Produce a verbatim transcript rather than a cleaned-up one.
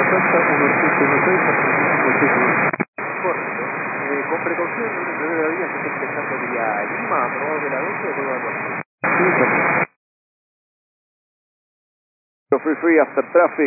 Salta uno siete uno seis, muchísimo. Correcto. Eh, con precaución, no de la vía que esté empezando vía Lima, aprobado de la doce o todo algo así. Sí, perfecto. Free free after traffic.